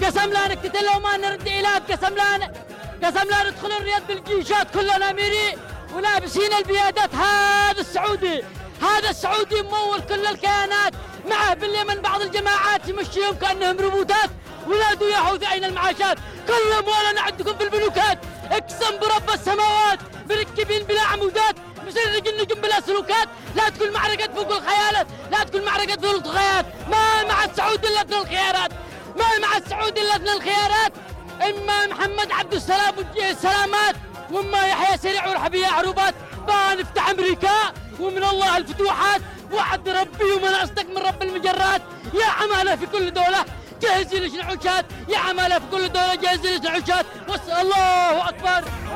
قسم لا نقتتل وما نرد إيلات، قسم لا ندخل الرياض بالجيشات كلنا أميري ولابسين البيادات. هذا السعودي ممول كل الكيانات، معه باليمن بعض الجماعات يمشيهم كأنهم روبوتات، ولادوا يا حوثي أين المعاشات؟ كل أموالنا عندكم في البنوكات، اقسم برب السماوات مركبين بلا عمودات، مسرق النجم بلا سلوكات. لا تكون معركة فوق الخيالات، لا تكون معركة فوق الخيالات. ما مع السعود إلا اثنى الخيارات، ما مع السعود إلا اثنى الخيارات. إما محمد عبد السلام وجيه السلامات، وإما يحيى سريع ورحبية عروبات. نفتح أمريكا ومن الله الفتوحات، وعد ربي ومن أصدق من رب المجرات. يا عمالة في كل دولة جهزي لش العشات، يا عمالة في كل دولة جهزي لش العشات. الله أكبر.